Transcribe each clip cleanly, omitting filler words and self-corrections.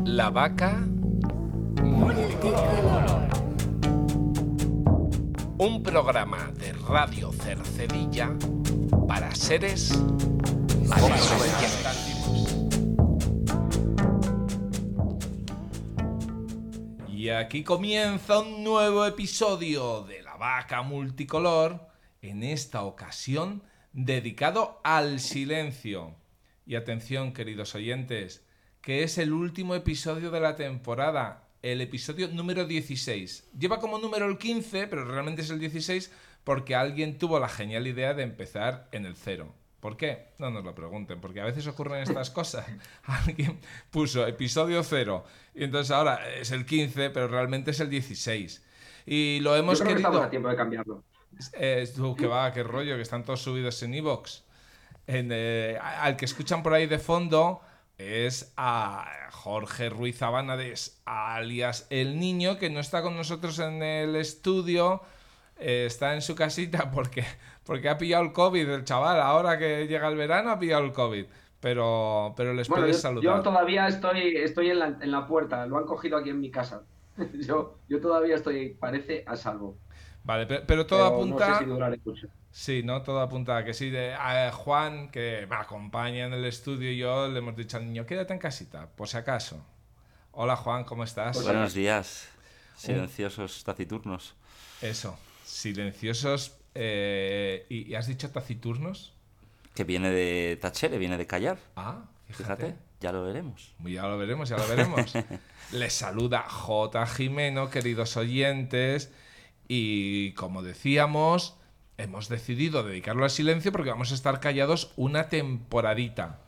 La vaca multicolor. Un programa de Radio Cercedilla para seres mayoritativos. Y aquí comienza un nuevo episodio de La vaca multicolor, en esta ocasión dedicado al silencio. Y atención, queridos oyentes, que es el último episodio de la temporada, el episodio número 16. Lleva como número el 15, pero realmente es el 16 porque alguien tuvo la genial idea de empezar en el 0. ¿Por qué? No nos lo pregunten, porque a veces ocurren estas cosas. Alguien puso episodio 0 y entonces ahora es el 15, pero realmente es el 16. Y lo hemos querido... que estamos a tiempo de cambiarlo. Que va, qué rollo, que están todos subidos en iVoox. Al que escuchan por ahí de fondo es a Jorge Ruiz Abánades, alias El Niño, que no está con nosotros en el estudio, está en su casita porque ha pillado el COVID el chaval. Ahora que llega el verano ha pillado el COVID, pero les puedes saludar. Yo todavía estoy en la puerta, lo han cogido aquí en mi casa. yo todavía estoy, parece, a salvo. Vale, pero todo apunta... No sé si duraré mucho. Sí, ¿no? Todo apunta a que sí. A Juan, que me acompaña en el estudio, y yo le hemos dicho al niño, quédate en casita, por si acaso. Hola, Juan, ¿cómo estás? Buenos días, silenciosos taciturnos. Eso, silenciosos. ¿Y has dicho taciturnos? Que viene de tachere, viene de callar. Ah, fíjate. Ya lo veremos. Ya lo veremos. Les saluda J. Jimeno, queridos oyentes. Y como decíamos, hemos decidido dedicarlo al silencio porque vamos a estar callados una temporadita.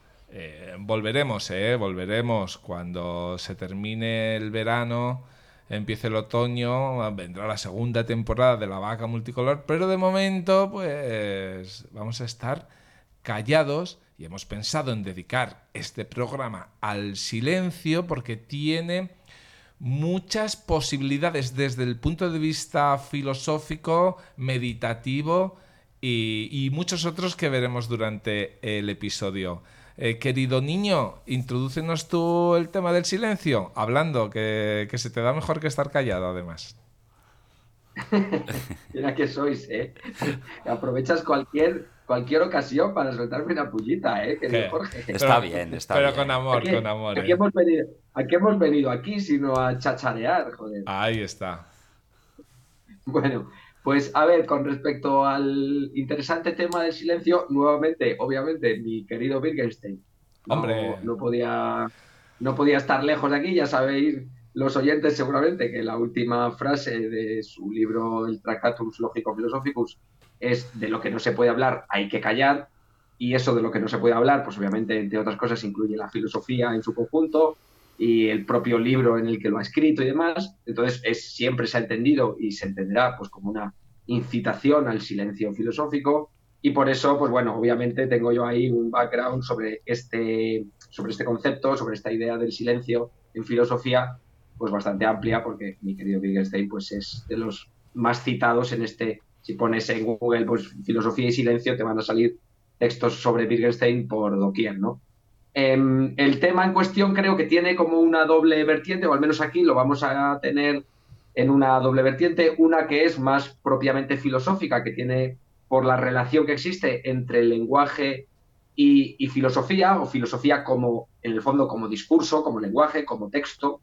Volveremos cuando se termine el verano, empiece el otoño, vendrá la segunda temporada de La vaca multicolor, pero de momento pues vamos a estar callados y hemos pensado en dedicar este programa al silencio porque tiene muchas posibilidades desde el punto de vista filosófico, meditativo y muchos otros que veremos durante el episodio. Querido niño, introdúcenos tú el tema del silencio, hablando, que se te da mejor que estar callado, además. Mira que sois, aprovechas cualquier ocasión para soltarme una pullita, querido Jorge. Está bien. Pero con amor, con amor. ¿A qué hemos venido aquí sino a chacharear, joder? Ahí está. Bueno, pues a ver, con respecto al interesante tema del silencio, nuevamente, obviamente, mi querido Wittgenstein no podía estar lejos de aquí. Ya sabéis, los oyentes seguramente, que la última frase de su libro, el Tractatus Logico-Philosophicus, es: de lo que no se puede hablar hay que callar. Y eso de lo que no se puede hablar, pues obviamente, entre otras cosas, incluye la filosofía en su conjunto y el propio libro en el que lo ha escrito y demás. Entonces siempre se ha entendido y se entenderá pues como una incitación al silencio filosófico, y por eso, pues bueno, obviamente tengo yo ahí un background sobre este concepto, sobre esta idea del silencio en filosofía, pues bastante amplia, porque mi querido Wittgenstein pues es de los más citados en este. Si pones en Google pues filosofía y silencio, te van a salir textos sobre Wittgenstein por doquier, ¿no? El tema en cuestión creo que tiene como una doble vertiente, o al menos aquí lo vamos a tener en una doble vertiente, una que es más propiamente filosófica, que tiene por la relación que existe entre el lenguaje y filosofía, o filosofía como, en el fondo, como discurso, como lenguaje, como texto,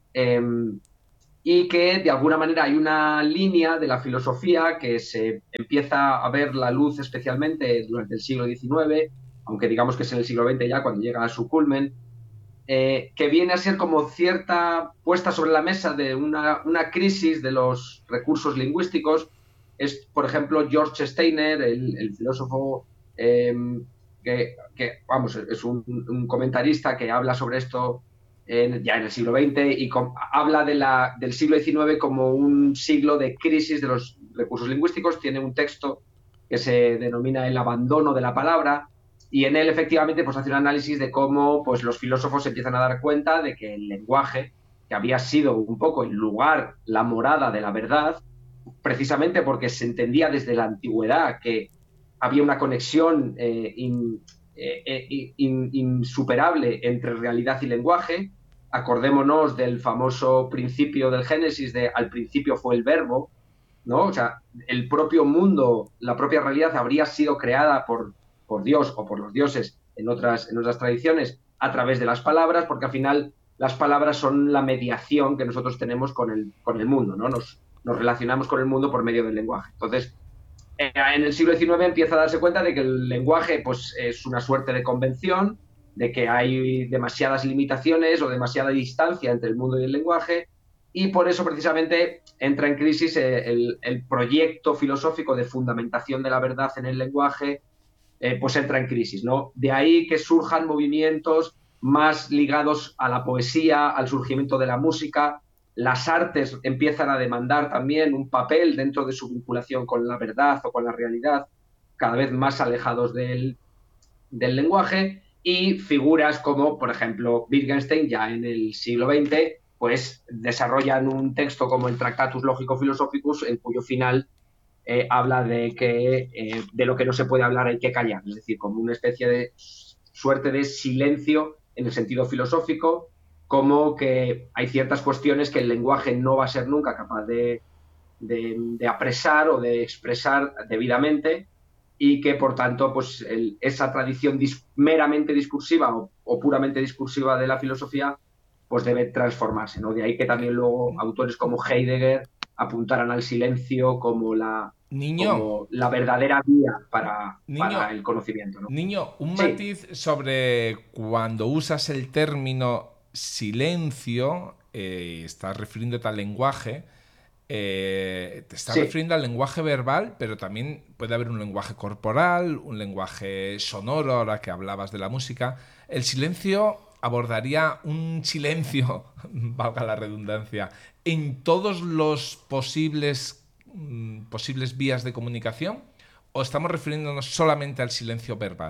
y que de alguna manera hay una línea de la filosofía que se empieza a ver la luz especialmente durante el siglo XIX, aunque digamos que es en el siglo XX ya cuando llega a su culmen, que viene a ser como cierta puesta sobre la mesa de una crisis de los recursos lingüísticos. Es, por ejemplo, George Steiner, el filósofo que vamos, es un comentarista que habla sobre esto ya en el siglo XX y habla del siglo XIX como un siglo de crisis de los recursos lingüísticos. Tiene un texto que se denomina El abandono de la palabra, y en él efectivamente pues hace un análisis de cómo pues los filósofos se empiezan a dar cuenta de que el lenguaje, que había sido un poco el lugar, la morada de la verdad, precisamente porque se entendía desde la antigüedad que había una conexión insuperable entre realidad y lenguaje, acordémonos del famoso principio del Génesis de al principio fue el verbo, ¿no? O sea, el propio mundo, la propia realidad habría sido creada por Dios o por los dioses en otras tradiciones a través de las palabras, porque al final las palabras son la mediación que nosotros tenemos con el mundo, ¿no? Nos relacionamos con el mundo por medio del lenguaje. Entonces, en el siglo XIX empieza a darse cuenta de que el lenguaje pues, es una suerte de convención, de que hay demasiadas limitaciones o demasiada distancia entre el mundo y el lenguaje, y por eso precisamente entra en crisis el proyecto filosófico de fundamentación de la verdad en el lenguaje, pues entra en crisis, ¿no? De ahí que surjan movimientos más ligados a la poesía, al surgimiento de la música. Las artes empiezan a demandar también un papel dentro de su vinculación con la verdad o con la realidad, cada vez más alejados del lenguaje, y figuras como, por ejemplo, Wittgenstein, ya en el siglo XX, pues desarrollan un texto como el Tractatus Logico-Philosophicus, en cuyo final habla de que de lo que no se puede hablar hay que callar, es decir, como una especie de suerte de silencio en el sentido filosófico, como que hay ciertas cuestiones que el lenguaje no va a ser nunca capaz de apresar o de expresar debidamente, y que por tanto pues esa tradición meramente discursiva o puramente discursiva de la filosofía pues debe transformarse, ¿no? De ahí que también luego autores como Heidegger apuntaran al silencio como la verdadera vía para el conocimiento, ¿no? Niño, un matiz sobre cuando usas el término silencio, estás refiriéndote al lenguaje, te estás refiriendo al lenguaje verbal, pero también puede haber un lenguaje corporal, un lenguaje sonoro, ahora que hablabas de la música. El silencio abordaría un silencio, valga la redundancia, en todos los posibles vías de comunicación, ¿o estamos refiriéndonos solamente al silencio verbal?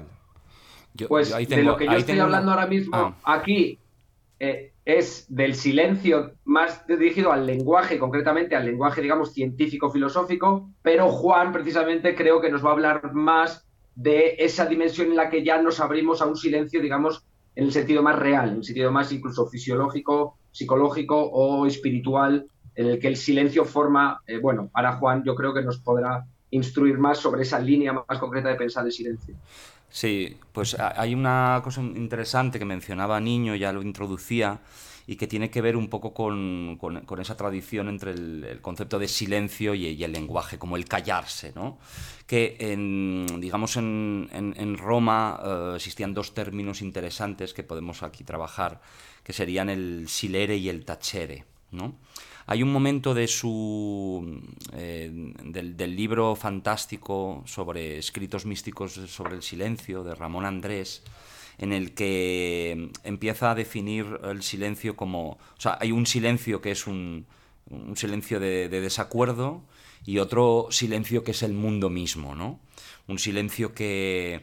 De lo que yo estoy hablando ahora mismo aquí es del silencio más dirigido al lenguaje, concretamente al lenguaje, digamos, científico-filosófico, pero Juan precisamente creo que nos va a hablar más de esa dimensión en la que ya nos abrimos a un silencio, digamos, en el sentido más real, en el sentido más incluso fisiológico, psicológico o espiritual, en el que el silencio forma, bueno, ahora Juan yo creo que nos podrá instruir más sobre esa línea más concreta de pensar el silencio. Sí, pues hay una cosa interesante que mencionaba Niño, ya lo introducía, y que tiene que ver un poco con esa tradición entre el concepto de silencio y el lenguaje, como el callarse, ¿no? Que digamos en Roma existían dos términos interesantes que podemos aquí trabajar, que serían el silere y el tacere, ¿no? Hay un momento de del libro fantástico sobre escritos místicos sobre el silencio, de Ramón Andrés, en el que empieza a definir el silencio como... O sea, hay un silencio que es un silencio de desacuerdo y otro silencio que es el mundo mismo, ¿no? Un silencio que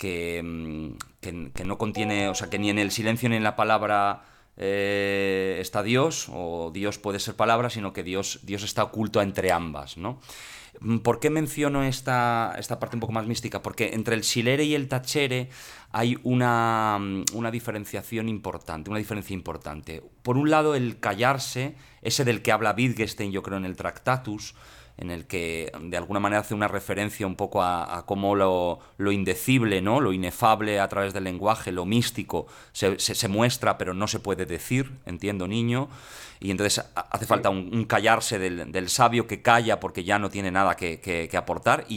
no contiene... O sea, que ni en el silencio ni en la palabra... está Dios, o Dios puede ser palabra, sino que Dios está oculto entre ambas, ¿no? ¿Por qué menciono esta parte un poco más mística? Porque entre el silere y el tacere hay una diferenciación importante, una diferencia importante. Por un lado, el callarse, ese del que habla Wittgenstein, yo creo, en el Tractatus, en el que de alguna manera hace una referencia un poco a cómo lo indecible, ¿no? Lo inefable a través del lenguaje, lo místico, se muestra pero no se puede decir, entiendo, Niño, y entonces hace falta un callarse del sabio que calla porque ya no tiene nada que aportar,